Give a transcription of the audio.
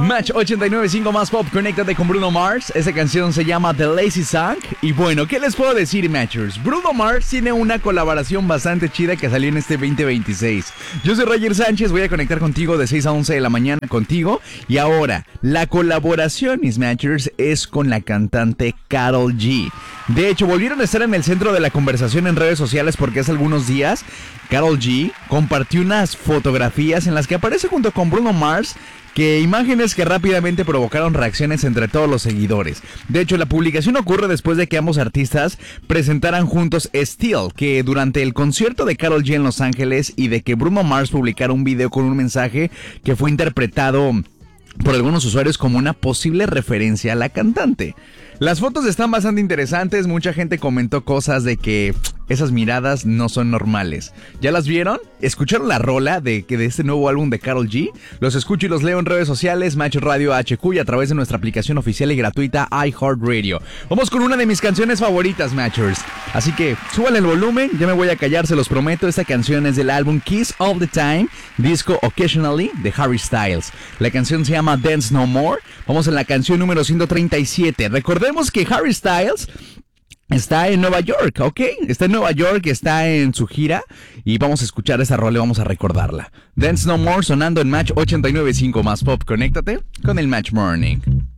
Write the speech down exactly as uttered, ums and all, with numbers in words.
Match ochenta y nueve punto cinco más pop, conéctate con Bruno Mars. Esa canción se llama The Lazy Song. Y bueno, ¿qué les puedo decir, Matchers? Bruno Mars tiene una colaboración bastante chida que salió en este veinte veintiséis. Yo soy Roger Sánchez, voy a conectar contigo de seis a once de la mañana contigo. Y ahora, la colaboración, mis Matchers, es con la cantante Karol G. De hecho, volvieron a estar en el centro de la conversación en redes sociales porque hace algunos días Karol G compartió unas fotografías en las que aparece junto con Bruno Mars, que imágenes que rápidamente provocaron reacciones entre todos los seguidores. De hecho, la publicación ocurre después de que ambos artistas presentaran juntos Still, que durante el concierto de Karol G en Los Ángeles, y de que Bruno Mars publicara un video con un mensaje que fue interpretado por algunos usuarios como una posible referencia a la cantante. Las fotos están bastante interesantes, mucha gente comentó cosas de que esas miradas no son normales. ¿Ya las vieron? ¿Escucharon la rola de, de este nuevo álbum de Karol G? Los escucho y los leo en redes sociales, Match Radio H Q, y a través de nuestra aplicación oficial y gratuita iHeartRadio. Vamos con una de mis canciones favoritas, Matchers. Así que súbanle el volumen, ya me voy a callar, se los prometo. Esta canción es del álbum Kiss All the Time, disco Occasionally de Harry Styles. La canción se llama Dance No More. Vamos en la canción número ciento treinta y siete. Recordemos que Harry Styles está en Nueva York, ¿ok? Está en Nueva York, está en su gira, y vamos a escuchar esa rola y vamos a recordarla. Dance No More sonando en Match ochenta y nueve punto cinco más pop. Conéctate con el Match Morning.